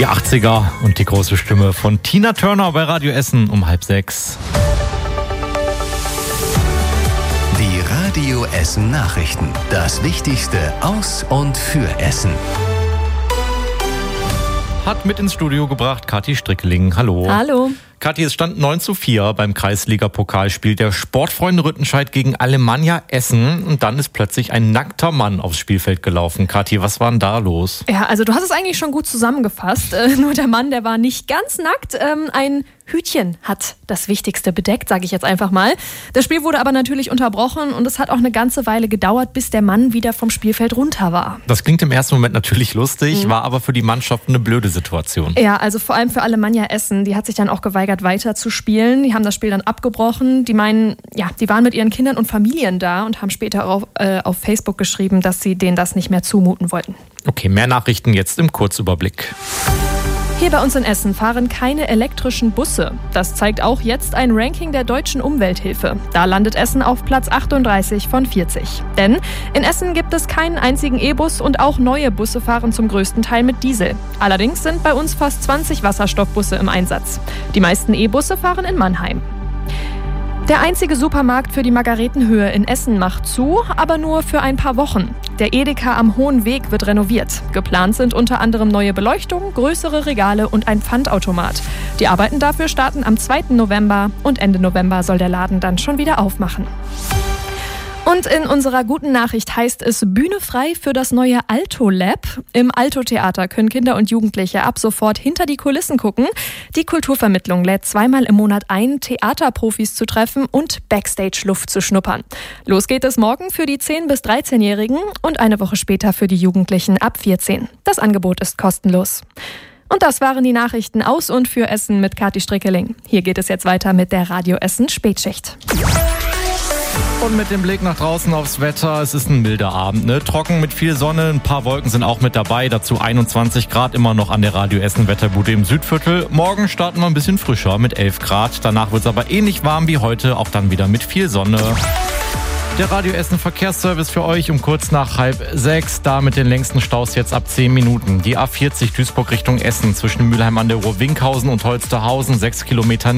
Die 80er und die große Stimme von Tina Turner bei Radio Essen um 5:30. Die Radio Essen Nachrichten. Das Wichtigste aus und für Essen. Hat mit ins Studio gebracht Kathi Strickeling. Hallo. Hallo. Kathi, es stand 9:4 beim Kreisliga-Pokalspiel der Sportfreunde Rüttenscheid gegen Alemannia Essen. Und dann ist plötzlich ein nackter Mann aufs Spielfeld gelaufen. Kathi, was war denn da los? Ja, also du hast es eigentlich schon gut zusammengefasst. Nur der Mann, der war nicht ganz nackt. Ein Hütchen hat das Wichtigste bedeckt, sage ich jetzt einfach mal. Das Spiel wurde aber natürlich unterbrochen und es hat auch eine ganze Weile gedauert, bis der Mann wieder vom Spielfeld runter war. Das klingt im ersten Moment natürlich lustig, war aber für die Mannschaft eine blöde Situation. Ja, also vor allem für Alemannia Essen. Die hat sich dann auch geweigert, weiter zu spielen. Die haben das Spiel dann abgebrochen. Die meinen, ja, die waren mit ihren Kindern und Familien da und haben später auf Facebook geschrieben, dass sie denen das nicht mehr zumuten wollten. Okay, mehr Nachrichten jetzt im Kurzüberblick. Hier bei uns in Essen fahren keine elektrischen Busse. Das zeigt auch jetzt ein Ranking der Deutschen Umwelthilfe. Da landet Essen auf Platz 38 von 40. Denn in Essen gibt es keinen einzigen E-Bus und auch neue Busse fahren zum größten Teil mit Diesel. Allerdings sind bei uns fast 20 Wasserstoffbusse im Einsatz. Die meisten E-Busse fahren in Mannheim. Der einzige Supermarkt für die Margaretenhöhe in Essen macht zu, aber nur für ein paar Wochen. Der Edeka am Hohen Weg wird renoviert. Geplant sind unter anderem neue Beleuchtung, größere Regale und ein Pfandautomat. Die Arbeiten dafür starten am 2. November und Ende November soll der Laden dann schon wieder aufmachen. Und in unserer guten Nachricht heißt es Bühne frei für das neue Alto Lab. Im Alto Theater können Kinder und Jugendliche ab sofort hinter die Kulissen gucken. Die Kulturvermittlung lädt 2-mal im Monat ein, Theaterprofis zu treffen und Backstage-Luft zu schnuppern. Los geht es morgen für die 10- bis 13-Jährigen und eine Woche später für die Jugendlichen ab 14. Das Angebot ist kostenlos. Und das waren die Nachrichten aus und für Essen mit Kathi Strickeling. Hier geht es jetzt weiter mit der Radio Essen Spätschicht. Und mit dem Blick nach draußen aufs Wetter, es ist ein milder Abend, ne? Trocken mit viel Sonne, ein paar Wolken sind auch mit dabei, dazu 21 Grad immer noch an der Radio Essen Wetterbude im Südviertel. Morgen starten wir ein bisschen frischer mit 11 Grad, danach wird es aber ähnlich warm wie heute, auch dann wieder mit viel Sonne. Der Radio Essen Verkehrsservice für euch um kurz nach 5:30, da mit den längsten Staus jetzt ab 10 Minuten. Die A40 Duisburg Richtung Essen zwischen Mülheim an der Ruhr, Winkhausen und Holsterhausen, 6 Kilometer